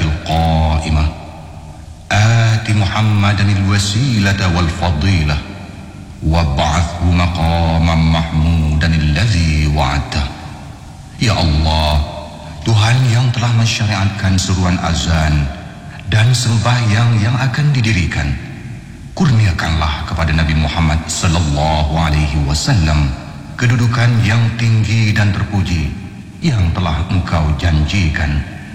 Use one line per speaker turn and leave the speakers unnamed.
القائمة آت محمدا الوسيلة والفضيلة وابعثه مقاما محمودا الذي وعدته. Ya Allah, Tuhan yang telah mensyariatkan seruan azan dan sembahyang yang akan didirikan, kurniakanlah kepada Nabi Muhammad sallallahu alaihi wasallam kedudukan yang tinggi dan terpuji yang telah Engkau janjikan.